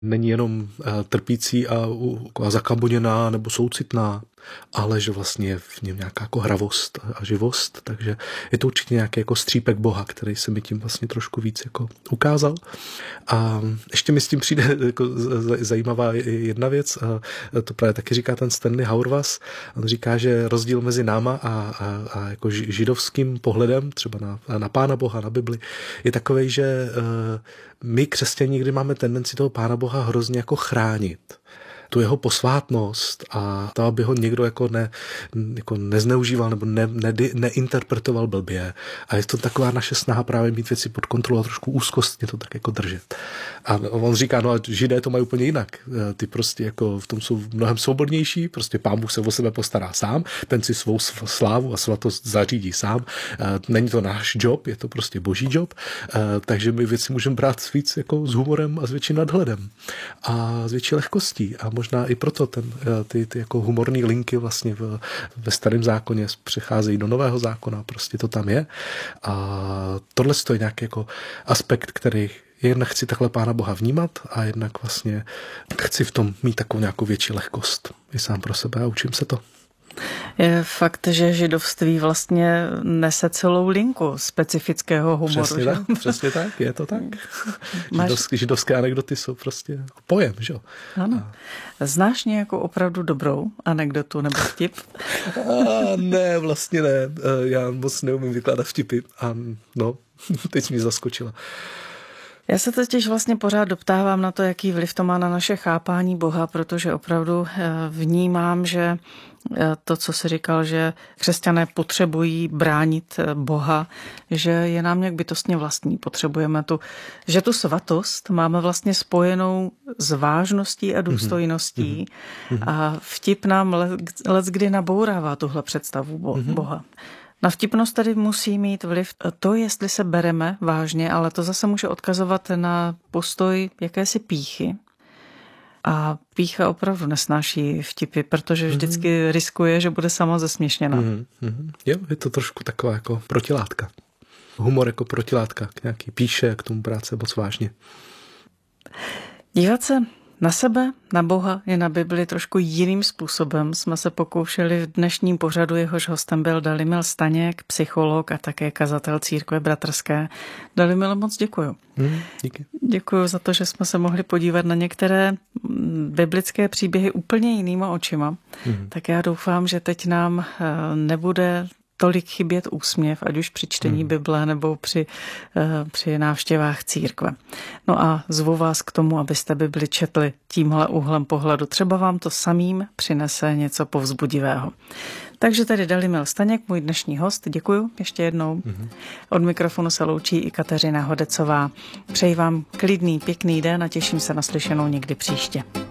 není jenom trpící a zakaboněná nebo soucitná, ale že vlastně je v něm nějaká jako hravost a živost, takže je to určitě nějaký jako střípek Boha, který se mi tím vlastně trošku víc jako ukázal. A ještě mi s tím přijde jako zajímavá jedna věc, a to právě taky říká ten Stanley Hauerwas. On říká, že rozdíl mezi náma a jako židovským pohledem, třeba na Pána Boha, na Bibli, je takovej, že my křesťané někdy máme tendenci toho Pána Boha hrozně jako chránit. Tu jeho posvátnost a to, aby ho někdo jako nezneužíval nebo neinterpretoval blbě. A je to taková naše snaha právě mít věci pod kontrolou a trošku úzkostně to tak jako držet. A on říká, no a Židé to mají úplně jinak. Ty prostě jako v tom jsou mnohem svobodnější, prostě Pán Bůh se o sebe postará sám, ten si svou slávu a svatost zařídí sám. Není to náš job, je to prostě boží job, takže my věci můžeme brát víc jako s humorem a s větším nadhledem a s větší lehkostí. A možná i proto ty jako humorní linky vlastně ve Starém zákoně přecházejí do Nového zákona, prostě to tam je. A tohle je nějaký jako aspekt, který jednak chci takhle Pána Boha vnímat a jednak vlastně chci v tom mít takovou nějakou větší lehkost i sám pro sebe a učím se to. Je fakt, že židovství vlastně nese celou linku specifického humoru. Přesně tak, je to tak. Židovské anekdoty jsou prostě pojem, že jo. Ano. Znáš nějakou opravdu dobrou anekdotu nebo vtip? Ne, vlastně ne. Já moc neumím vykládat vtipy a no, teď jsi mě zaskočila. Já se totiž vlastně pořád doptávám na to, jaký vliv to má na naše chápání Boha, protože opravdu vnímám, že to, co jsi říkal, že křesťané potřebují bránit Boha, že je nám nějak bytostně vlastní. Potřebujeme že tu svatost máme vlastně spojenou s vážností a důstojností a vtip nám leckdy nabourává tuhle představu Boha. Na vtipnost tady musí mít vliv to, jestli se bereme vážně, ale to zase může odkazovat na postoj jakési pýchy. A pýcha opravdu nesnáší vtipy, protože vždycky riskuje, že bude sama zesměšněna. Jo, je to trošku taková jako protilátka. Humor jako protilátka k nějaký píše, k tomu práce moc vážně. Dívat se na sebe, na Boha i na Bibli trošku jiným způsobem jsme se pokoušeli v dnešním pořadu, jehož hostem byl Dalimil Staněk, psycholog a také kazatel Církve bratrské. Dalimile, moc děkuju. Díky. Děkuju za to, že jsme se mohli podívat na některé biblické příběhy úplně jinýma očima. Tak já doufám, že teď nám nebude tolik chybět úsměv, ať už při čtení Bible nebo při návštěvách církve. No a zvu vás k tomu, abyste Bibli četli tímhle úhlem pohledu. Třeba vám to samým přinese něco povzbudivého. Takže tady Dalimil Staněk, můj dnešní host. Děkuju ještě jednou. Od mikrofonu se loučí i Kateřina Hodecová. Přeji vám klidný, pěkný den a těším se na slyšenou někdy příště.